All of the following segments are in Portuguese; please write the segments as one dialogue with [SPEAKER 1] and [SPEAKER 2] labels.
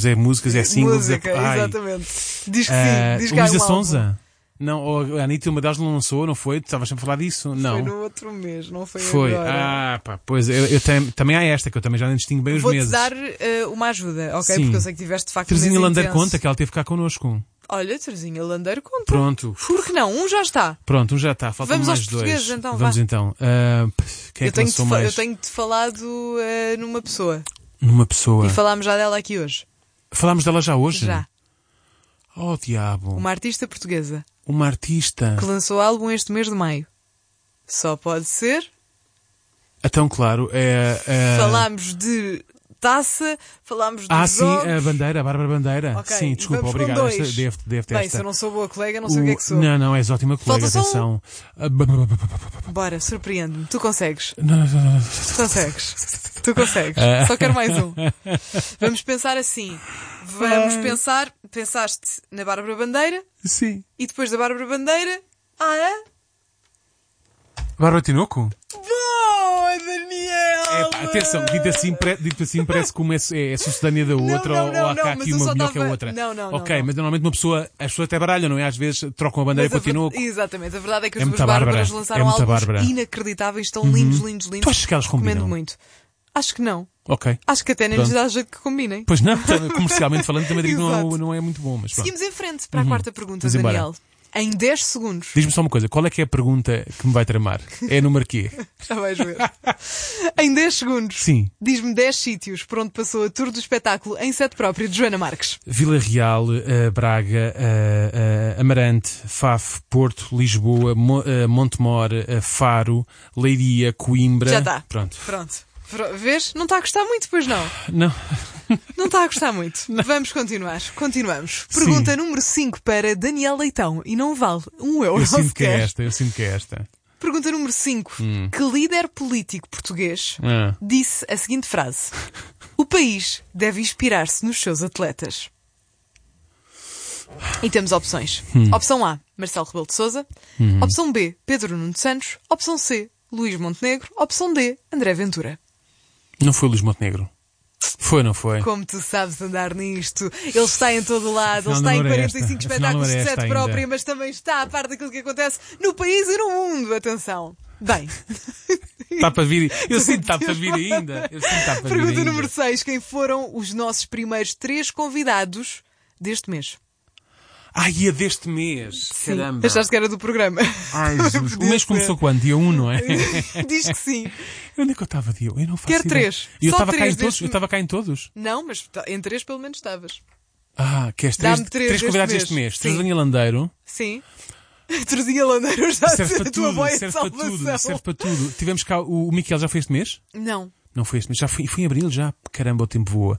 [SPEAKER 1] letras, é músicas, é singles.
[SPEAKER 2] Música, exatamente. Diz que sim, diz que há
[SPEAKER 1] Luísa
[SPEAKER 2] um
[SPEAKER 1] Sonza?
[SPEAKER 2] álbum.
[SPEAKER 1] Não, a Anitta, uma delas não lançou, não foi? Tu estavas sempre a falar disso? Não.
[SPEAKER 2] Foi no outro mês, não foi
[SPEAKER 1] Foi.
[SPEAKER 2] agora.
[SPEAKER 1] Pois, também há esta, que eu também já não distingo bem os
[SPEAKER 2] Vou-te
[SPEAKER 1] meses.
[SPEAKER 2] dar uma ajuda, ok?
[SPEAKER 1] Sim.
[SPEAKER 2] Porque eu sei que tiveste de facto um
[SPEAKER 1] Terezinha
[SPEAKER 2] mês
[SPEAKER 1] Landeiro
[SPEAKER 2] intenso.
[SPEAKER 1] conta que ela teve cá connosco.
[SPEAKER 2] Olha, Terezinha Landeiro conta.
[SPEAKER 1] Pronto.
[SPEAKER 2] Por que não? Um já está.
[SPEAKER 1] Pronto, já está. Faltam
[SPEAKER 2] Vamos
[SPEAKER 1] mais
[SPEAKER 2] aos
[SPEAKER 1] dois.
[SPEAKER 2] portugueses, então,
[SPEAKER 1] Vamos
[SPEAKER 2] vá.
[SPEAKER 1] então. Quem é que lançou mais?
[SPEAKER 2] Eu tenho-te falado numa pessoa.
[SPEAKER 1] Numa pessoa.
[SPEAKER 2] E falámos já dela aqui hoje.
[SPEAKER 1] Falámos dela já hoje?
[SPEAKER 2] Já.
[SPEAKER 1] Oh, diabo.
[SPEAKER 2] Uma artista portuguesa
[SPEAKER 1] Uma artista.
[SPEAKER 2] que lançou álbum este mês de maio. Só pode ser.
[SPEAKER 1] Então, claro,
[SPEAKER 2] Falámos de taça, falámos de
[SPEAKER 1] sim,
[SPEAKER 2] jogos.
[SPEAKER 1] a Bandeira, a Bárbara Bandeira.
[SPEAKER 2] Ok,
[SPEAKER 1] Sim, desculpa,
[SPEAKER 2] vamos com
[SPEAKER 1] obrigado.
[SPEAKER 2] dois.
[SPEAKER 1] Deve ter
[SPEAKER 2] Bem,
[SPEAKER 1] esta.
[SPEAKER 2] se eu não sou boa colega, não sei o que é que sou.
[SPEAKER 1] Não, és ótima colega,
[SPEAKER 2] Falta só
[SPEAKER 1] atenção.
[SPEAKER 2] Bora, surpreende-me. Tu consegues.
[SPEAKER 1] Não.
[SPEAKER 2] Tu consegues. Tu consegues. Só quero mais um. Vamos pensar assim. Vamos pensar. Pensaste na Bárbara Bandeira
[SPEAKER 1] Sim.
[SPEAKER 2] e depois da Bárbara Bandeira. É?
[SPEAKER 1] Bárbara Tinoco?
[SPEAKER 2] Boa, Daniel!
[SPEAKER 1] Atenção, dito assim parece que uma é sucedânea da outra ou há cá
[SPEAKER 2] mas
[SPEAKER 1] aqui
[SPEAKER 2] eu
[SPEAKER 1] uma
[SPEAKER 2] só
[SPEAKER 1] melhor que a
[SPEAKER 2] tava-
[SPEAKER 1] outra.
[SPEAKER 2] Não,
[SPEAKER 1] Ok,
[SPEAKER 2] não.
[SPEAKER 1] mas normalmente as pessoas até baralham, não é? Às vezes trocam a bandeira
[SPEAKER 2] Mas
[SPEAKER 1] com o Tinoco.
[SPEAKER 2] Exatamente, a verdade é que as
[SPEAKER 1] É
[SPEAKER 2] duas
[SPEAKER 1] muita
[SPEAKER 2] Bárbaras
[SPEAKER 1] Bárbara.
[SPEAKER 2] lançaram
[SPEAKER 1] É muita
[SPEAKER 2] álbuns
[SPEAKER 1] Bárbara.
[SPEAKER 2] inacreditáveis, estão lindos, lindos, lindos.
[SPEAKER 1] Tu achas que elas
[SPEAKER 2] Recomendo
[SPEAKER 1] combinam?
[SPEAKER 2] muito. Acho que não.
[SPEAKER 1] Ok.
[SPEAKER 2] Acho que até nem lhes
[SPEAKER 1] Pronto.
[SPEAKER 2] dá jeito que combinem.
[SPEAKER 1] Pois não, comercialmente falando também digo que
[SPEAKER 2] Exato.
[SPEAKER 1] não é muito bom, mas pronto.
[SPEAKER 2] Seguimos em frente para a quarta pergunta,
[SPEAKER 1] Vamos embora.
[SPEAKER 2] Daniel. Em 10 segundos.
[SPEAKER 1] Diz-me só uma coisa, qual é que é a pergunta que me vai tramar? É número quê?
[SPEAKER 2] Já vais ver. Em 10 segundos.
[SPEAKER 1] Sim.
[SPEAKER 2] Diz-me 10 sítios por onde passou a tour do espetáculo em sede própria de Joana Marques.
[SPEAKER 1] Vila Real, Braga, Amarante, Faf, Porto, Lisboa, Montemor, Faro, Leiria, Coimbra.
[SPEAKER 2] Já está.
[SPEAKER 1] Pronto.
[SPEAKER 2] Vês? Não está a gostar muito, pois não?
[SPEAKER 1] Não.
[SPEAKER 2] Não está a gostar muito. Vamos continuar. Continuamos. Pergunta número 5 para Daniel Leitão. E não vale €1
[SPEAKER 1] Eu sinto que é
[SPEAKER 2] sequer.
[SPEAKER 1] esta.
[SPEAKER 2] Pergunta número 5. Que líder político português disse a seguinte frase: o país deve inspirar-se nos seus atletas? E temos opções. Opção A, Marcelo Rebelo de Sousa. Opção B, Pedro Nuno Santos. Opção C, Luís Montenegro. Opção D, André Ventura.
[SPEAKER 1] Não foi o Luís Montenegro? Foi, não foi?
[SPEAKER 2] Como tu sabes andar nisto, ele está em todo lado, ele
[SPEAKER 1] Afinal,
[SPEAKER 2] está
[SPEAKER 1] não
[SPEAKER 2] em
[SPEAKER 1] era
[SPEAKER 2] 45
[SPEAKER 1] esta.
[SPEAKER 2] espetáculos de
[SPEAKER 1] Afinal, não era
[SPEAKER 2] sede
[SPEAKER 1] esta
[SPEAKER 2] própria,
[SPEAKER 1] ainda.
[SPEAKER 2] mas também está a par daquilo que acontece no país e no mundo. Atenção. Bem,
[SPEAKER 1] Está para vir. Eu sinto que está para vir ainda.
[SPEAKER 2] pergunta número 6. Quem foram os nossos primeiros 3 convidados deste mês?
[SPEAKER 1] Ai, é deste mês. Caramba.
[SPEAKER 2] Achaste que era do programa?
[SPEAKER 1] Ai, Jesus. O
[SPEAKER 2] Podia
[SPEAKER 1] mês
[SPEAKER 2] ser.
[SPEAKER 1] começou quando? Dia 1, não é?
[SPEAKER 2] Diz que sim.
[SPEAKER 1] Onde é que eu estava, dia? Eu não faço
[SPEAKER 2] Quer
[SPEAKER 1] ideia.
[SPEAKER 2] 3.
[SPEAKER 1] E eu
[SPEAKER 2] Só
[SPEAKER 1] estava cá
[SPEAKER 2] 3
[SPEAKER 1] em todos?
[SPEAKER 2] deste-
[SPEAKER 1] Eu estava cá em todos?
[SPEAKER 2] Não, mas em 3 pelo menos estavas.
[SPEAKER 1] Queres
[SPEAKER 2] Dá-me
[SPEAKER 1] 3
[SPEAKER 2] três deste
[SPEAKER 1] convidados
[SPEAKER 2] mês.
[SPEAKER 1] este mês?
[SPEAKER 2] Sim.
[SPEAKER 1] Terezinha Landeiro.
[SPEAKER 2] Sim. Terezinha Landeiro já
[SPEAKER 1] Serve para
[SPEAKER 2] a tua
[SPEAKER 1] tudo,
[SPEAKER 2] boia de
[SPEAKER 1] serve para tudo,
[SPEAKER 2] salvação.
[SPEAKER 1] serve para tudo. Tivemos cá, o Miquel já foi este mês?
[SPEAKER 2] Não.
[SPEAKER 1] Não foi este mês, já fui em abril já. Caramba, o tempo voa.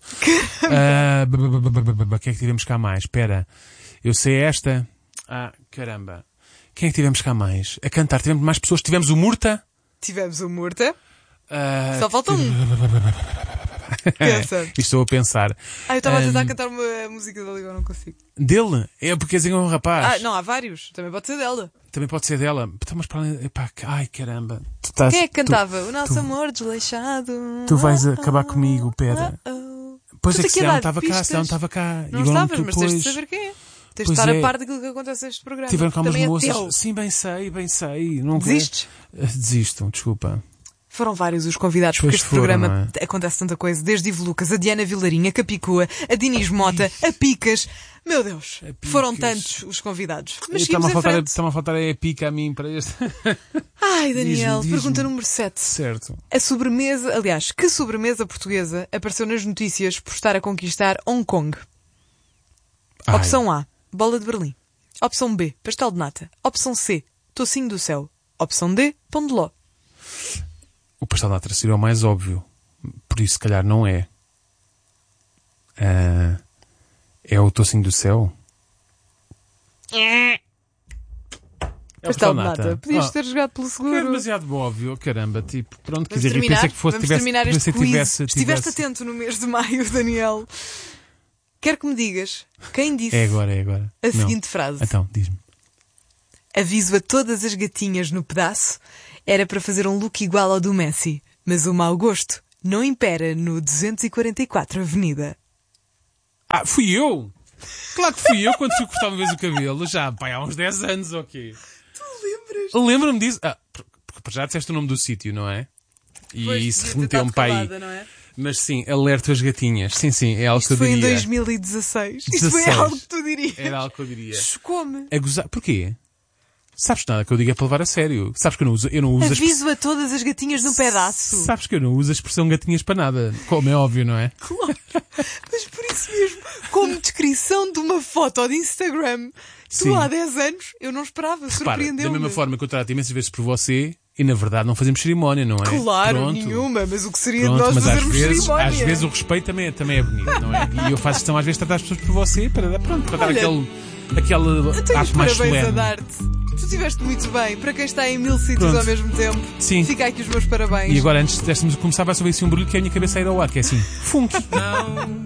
[SPEAKER 1] O que é que tivemos cá mais? Espera, eu sei esta. Caramba. Quem é que tivemos cá mais? A cantar, tivemos mais pessoas. Tivemos o Murta.
[SPEAKER 2] Tivemos o Murta. Só falta um. Pensa.
[SPEAKER 1] E estou a pensar.
[SPEAKER 2] Eu estava a tentar cantar uma música dele e agora não consigo.
[SPEAKER 1] Dele? É porque é um rapaz.
[SPEAKER 2] Não, há vários. Também pode ser dela.
[SPEAKER 1] Também pode ser dela. Então, mas para além... Ai, caramba.
[SPEAKER 2] Quem é que cantava? O nosso amor desleixado.
[SPEAKER 1] Tu vais acabar comigo, pera. Pois é que se ela não estava cá,
[SPEAKER 2] pistas.
[SPEAKER 1] se ela não estava cá.
[SPEAKER 2] Não
[SPEAKER 1] Igual
[SPEAKER 2] estavas, mas tens de
[SPEAKER 1] depois.
[SPEAKER 2] saber quem é. Tens de
[SPEAKER 1] Pois
[SPEAKER 2] estar
[SPEAKER 1] é.
[SPEAKER 2] a par daquilo que acontece neste programa.
[SPEAKER 1] Tiveram cá umas
[SPEAKER 2] Também é
[SPEAKER 1] moças.
[SPEAKER 2] teu.
[SPEAKER 1] Sim, bem sei. Não
[SPEAKER 2] Desistes?
[SPEAKER 1] Desisto, desculpa.
[SPEAKER 2] Foram vários os convidados, porque
[SPEAKER 1] Pois
[SPEAKER 2] este
[SPEAKER 1] foram,
[SPEAKER 2] programa
[SPEAKER 1] não
[SPEAKER 2] acontece tanta coisa. Desde Ivo Lucas, a Diana Vilarinha, a Capicua, a Dinis Mota, a Picas. Meu Deus,
[SPEAKER 1] Picas.
[SPEAKER 2] foram tantos os convidados. Mas
[SPEAKER 1] Está-me
[SPEAKER 2] seguimos em frente.
[SPEAKER 1] a faltar a pica a mim para este.
[SPEAKER 2] Ai, Daniel,
[SPEAKER 1] Diz-me.
[SPEAKER 2] pergunta número 7.
[SPEAKER 1] Certo.
[SPEAKER 2] A sobremesa, aliás, que sobremesa portuguesa apareceu nas notícias por estar a conquistar Hong Kong?
[SPEAKER 1] Ai.
[SPEAKER 2] Opção A, bola de Berlim. Opção B, pastel de nata. Opção C, tocinho do céu. Opção D, pão de ló.
[SPEAKER 1] O pastel de nata seria o mais óbvio. Por isso, se calhar, não é. É o tocinho do céu? É o
[SPEAKER 2] Pastel de nata. Podias ter jogado pelo
[SPEAKER 1] É
[SPEAKER 2] seguro.
[SPEAKER 1] demasiado óbvio, caramba. Tipo, pronto, quer
[SPEAKER 2] Vamos
[SPEAKER 1] dizer, eu
[SPEAKER 2] terminar,
[SPEAKER 1] pensei que fosse
[SPEAKER 2] vamos terminar este quiz. Estiveste
[SPEAKER 1] tivesse...
[SPEAKER 2] atento no mês de maio, Daniel. Quero que me digas quem disse
[SPEAKER 1] É agora.
[SPEAKER 2] a
[SPEAKER 1] Não.
[SPEAKER 2] seguinte frase.
[SPEAKER 1] Então, diz-me.
[SPEAKER 2] Aviso a todas as gatinhas no pedaço, era para fazer um look igual ao do Messi, mas o mau gosto não impera no 244 Avenida.
[SPEAKER 1] Fui eu! Claro que fui eu quando fui cortar uma vez o cabelo, já, pai, há uns 10 anos, ok.
[SPEAKER 2] Tu lembras?
[SPEAKER 1] Lembro-me disso. Porque já disseste o nome do sítio, não é? E
[SPEAKER 2] Pois,
[SPEAKER 1] isso
[SPEAKER 2] devia ter
[SPEAKER 1] remeteu-me
[SPEAKER 2] estado
[SPEAKER 1] para aí.
[SPEAKER 2] calada, não é?
[SPEAKER 1] Mas sim, alerto as gatinhas. Sim, é algo
[SPEAKER 2] Isto
[SPEAKER 1] que eu
[SPEAKER 2] foi em
[SPEAKER 1] diria.
[SPEAKER 2] 2016. Isto foi
[SPEAKER 1] 16.
[SPEAKER 2] algo que tu dirias.
[SPEAKER 1] Era algo que eu diria.
[SPEAKER 2] Chocou-me.
[SPEAKER 1] A gozar. Porquê? Sabes nada que eu digo é para levar a sério. Sabes que eu não uso
[SPEAKER 2] Aviso a todas as gatinhas num pedaço.
[SPEAKER 1] Sabes que eu não uso a expressão gatinhas para nada. Como é óbvio, não é?
[SPEAKER 2] Claro. Mas por isso mesmo, como descrição de uma foto de Instagram,
[SPEAKER 1] Sim.
[SPEAKER 2] tu há 10 anos, eu não esperava,
[SPEAKER 1] Repara,
[SPEAKER 2] surpreendeu-me.
[SPEAKER 1] da mesma forma que eu trato imensas vezes por você, e na verdade não fazemos cerimónia, não é?
[SPEAKER 2] Claro,
[SPEAKER 1] Pronto.
[SPEAKER 2] nenhuma, mas o que seria
[SPEAKER 1] Pronto,
[SPEAKER 2] de nós
[SPEAKER 1] mas
[SPEAKER 2] fazermos cerimónia?
[SPEAKER 1] às vezes o respeito também é bonito, não é? E eu faço questão às vezes de tratar as pessoas por você para dar
[SPEAKER 2] Olha,
[SPEAKER 1] aquele
[SPEAKER 2] eu tenho os
[SPEAKER 1] ato mais
[SPEAKER 2] parabéns a
[SPEAKER 1] solene.
[SPEAKER 2] dar-te. Tu estiveste muito bem. Para quem está em 1000 sítios
[SPEAKER 1] Pronto.
[SPEAKER 2] ao mesmo tempo,
[SPEAKER 1] Sim.
[SPEAKER 2] fica aqui os meus parabéns.
[SPEAKER 1] E agora, antes de começar, vai subir assim um barulho que é a minha cabeça a ir ao ar, que é assim, funk.